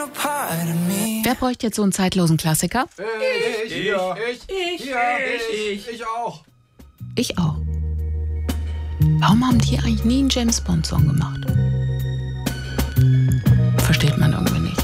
Wer bräuchte jetzt so einen zeitlosen Klassiker? Ich auch. Ich auch. Warum haben die eigentlich nie einen James-Bond-Song gemacht?